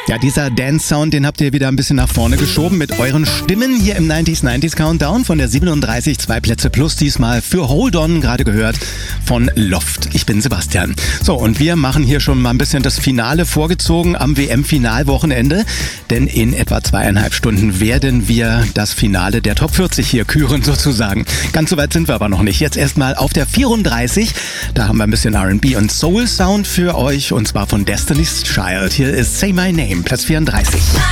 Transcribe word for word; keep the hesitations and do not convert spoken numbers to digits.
Ja, dieser Dance-Sound, den habt ihr wieder ein bisschen nach vorne geschoben mit euren Stimmen hier im neunziger neunzig Countdown von der siebenunddreißig, zwei Plätze plus diesmal für Hold On, gerade gehört von Loft. Ich bin Sebastian. So, und wir machen hier schon mal ein bisschen das Finale vorgezogen am W M-Finalwochenende, denn in etwa zweieinhalb Stunden werden wir das Finale der Top vierzig hier küren sozusagen. Ganz so weit sind wir aber noch nicht. Jetzt erstmal auf der vierunddreißig, da haben wir ein bisschen R and B und Soul Sound für euch und zwar von Destiny's Child. Hier ist Say My Name, Platz vierunddreißig.